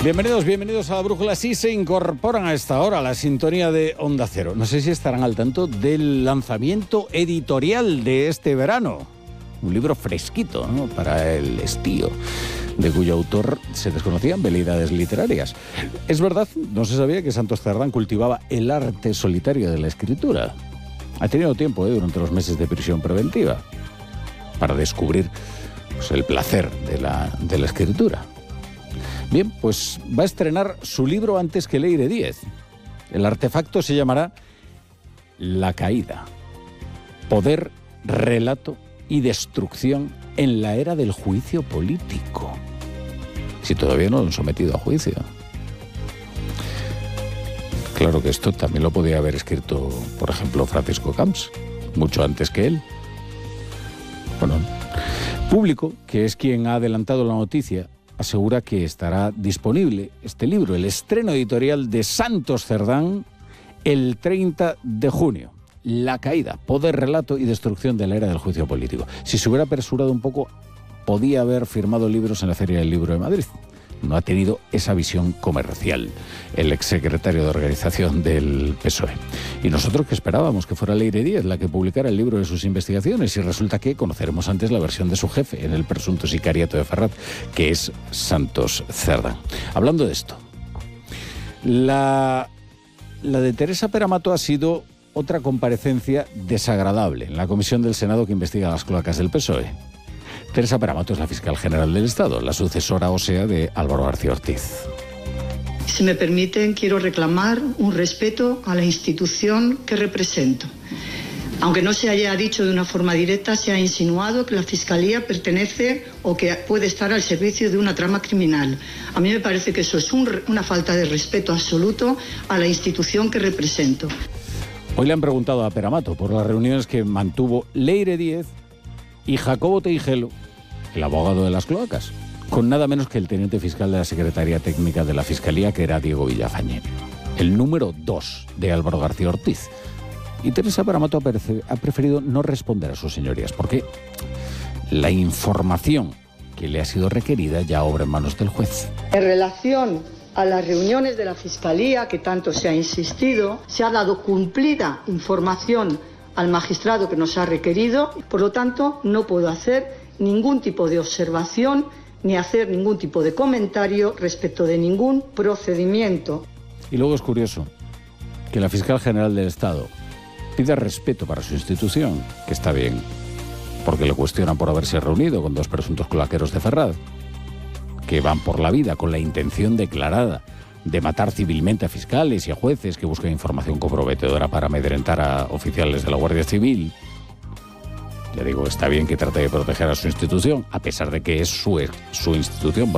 Bienvenidos a la Brújula. Sí, se incorporan a esta hora a la sintonía de Onda Cero. No sé si estarán al tanto del lanzamiento editorial de este verano. Un libro fresquito, ¿no?, para el estío, de cuyo autor se desconocían veleidades literarias. Es verdad, no se sabía que Santos Cerdán cultivaba el arte solitario de la escritura. Ha tenido tiempo, durante los meses de prisión preventiva, para descubrir el placer de la escritura. Bien, pues va a estrenar su libro antes que Leire Díez. El artefacto se llamará La caída. Poder, relato y destrucción en la era del juicio político. Si todavía no lo han sometido a juicio. Claro que esto también lo podía haber escrito, por ejemplo, Francisco Camps, mucho antes que él. Bueno, Público, que es quien ha adelantado la noticia, asegura que estará disponible este libro, el estreno editorial de Santos Cerdán, el 30 de junio. La caída, poder, relato y destrucción de la era del juicio político. Si se hubiera apresurado un poco, podía haber firmado libros en la Feria del Libro de Madrid. No ha tenido esa visión comercial el exsecretario de organización del PSOE. Y nosotros que esperábamos que fuera Leire Díez la que publicara el libro de sus investigaciones, y resulta que conoceremos antes la versión de su jefe en el presunto sicariato de Ferraz, que es Santos Cerdán. Hablando de esto, la de Teresa Peramato ha sido otra comparecencia desagradable en la comisión del Senado que investiga las cloacas del PSOE. Teresa Peramato es la fiscal general del Estado, la sucesora ósea de Álvaro García Ortiz. Si me permiten, quiero reclamar un respeto a la institución que represento. Aunque no se haya dicho de una forma directa, se ha insinuado que la Fiscalía pertenece o que puede estar al servicio de una trama criminal. A mí me parece que eso es una falta de respeto absoluto a la institución que represento. Hoy le han preguntado a Peramato por las reuniones que mantuvo Leire Díez y Jacobo Teijelo, el abogado de las cloacas, con nada menos que el teniente fiscal de la Secretaría Técnica de la Fiscalía, que era Diego Villafañe, el número 2 de Álvaro García Ortiz. Y Teresa Peramato ha preferido no responder a sus señorías, porque la información que le ha sido requerida ya obra en manos del juez. En relación a las reuniones de la Fiscalía, que tanto se ha insistido, se ha dado cumplida información al magistrado que nos ha requerido. Por lo tanto, no puedo hacer ningún tipo de observación ni hacer ningún tipo de comentario respecto de ningún procedimiento. Y luego es curioso que la fiscal general del Estado pida respeto para su institución, que está bien, porque le cuestionan por haberse reunido con dos presuntos cloaqueros de Ferraz, que van por la vida con la intención declarada de matar civilmente a fiscales y a jueces que buscan información comprometedora para amedrentar a oficiales de la Guardia Civil. Ya digo, está bien que trate de proteger a su institución, a pesar de que es su institución.